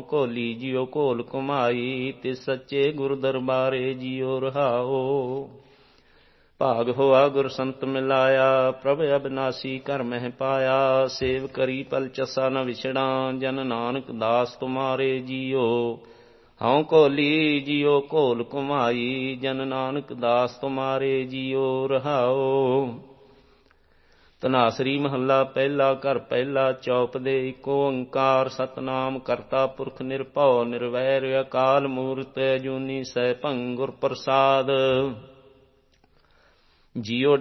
ਘੋਲੀ ਜਿਉ ਘੋਲ ਘੁਮਾਈ, ਤਿਸ ਸੱਚੇ ਗੁਰ ਦਰਬਾਰੇ ਜਿਉ ਰਹਾਓ। ਭਾਗ ਹੋਆ ਗੁਰ ਸੰਤ ਮਿਲਾਇਆ, ਪ੍ਰਭ ਅਬਿਨਾਸੀ ਘਰ ਮਹਿ ਪਾਇਆ। ਸੇਵ ਕਰੀ ਪਲ ਚਸਾ ਨ ਵਿਛੜਾਂ, ਜਨ ਨਾਨਕ ਦਾਸ ਤੁਮਾਰੇ ਜੀਓ। ਹਉ ਘੋਲੀ ਜਿਉ ਘੋਲ ਘੁਮਾਈ, ਜਨ ਨਾਨਕ ਦਾਸ ਤੁਮਾਰੇ ਜੀਉ ਰਹਾਓ। ਧਨਾਸਰੀ ਮਹੱਲਾ ਪਹਿਲਾ। ਘਰ ਪਹਿਲਾ। ਚੌਪ ਦੇ ਏਕ ਓੰਕਾਰ ਸਤਿਨਾਮ ਕਰਤਾ ਪੁਰਖ ਨਿਰਭਉ ਨਿਰਵੈਰ ਅਕਾਲ ਮੂਰਤਿ ਅਜੂਨੀ ਸੈਭੰ ਗੁਰ ਪ੍ਰਸਾਦਿ। ਜੀਉ